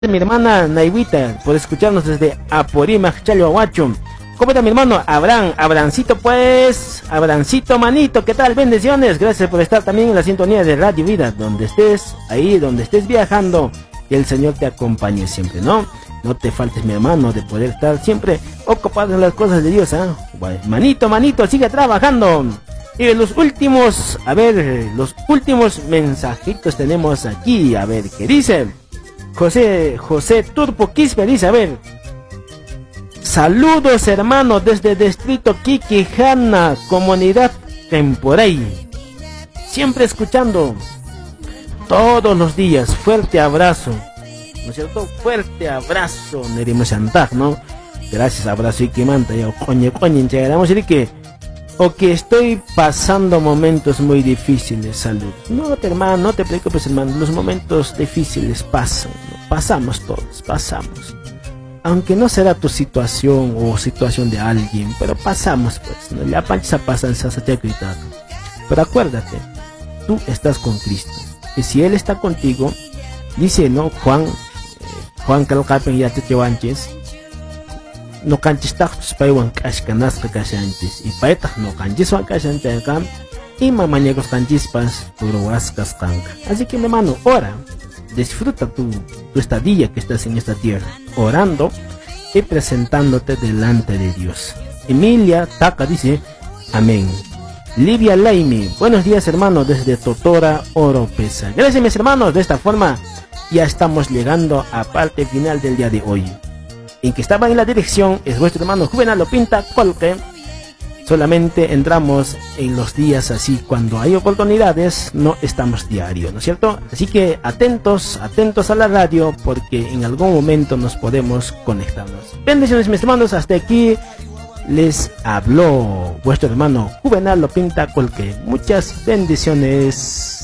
mi hermana Naiwita por escucharnos desde Apurímac, Chalhuahuacho. ¿Cómo está mi hermano Abrancito, pues? Abrancito, manito, ¿qué tal? Bendiciones, gracias por estar también en la sintonía de Radio Vida, donde estés, ahí donde estés viajando, que el Señor te acompañe siempre, ¿no? No te faltes, mi hermano, de poder estar siempre ocupado en las cosas de Dios, ¿ah? Bueno, manito, sigue trabajando. Y los últimos mensajitos tenemos aquí, a ver, ¿qué dice? José Turpo Quispe dice, a ver, saludos hermano desde distrito Quiquijana, comunidad Temporey, siempre escuchando todos los días, fuerte abrazo, ¿no es cierto? Fuerte abrazo, Nerimo Santag, ¿no? Gracias, abrazo y que manta, yo coño, vamos a decir que estoy pasando momentos muy difíciles, salud. No, hermano, no te preocupes, hermano, los momentos difíciles pasan, ¿no? Pasamos todos, pasamos. Aunque no será tu situación o situación de alguien, pero pasamos, pues, ¿no? La pancha pasa en Sasachacuita. Pero acuérdate, tú estás con Cristo. Y si Él está contigo, dice, ¿no? Juan Calcapen ya te llevanches. No canches tactos paiwan kashkanasqa kashanchis y paetaq no canches wan kashanchayqa y mamañegos canchispas puruascas kanka. Así que mi hermano, ora, disfruta tu estadía que estás en esta tierra, orando y presentándote delante de Dios. Emilia Taca dice, amén. Livia Laimi, buenos días hermano desde Totora, Oropesa. Gracias mis hermanos, de esta forma ya estamos llegando a parte final del día de hoy. En que estaba en la dirección es vuestro hermano Juvenal Lopinta Colque. Solamente entramos en los días así, cuando hay oportunidades, no estamos diario, ¿no es cierto? Así que atentos a la radio, porque en algún momento nos podemos conectarnos. Bendiciones mis hermanos, hasta aquí les habló vuestro hermano Juvenal Lopinta Colque. Muchas bendiciones.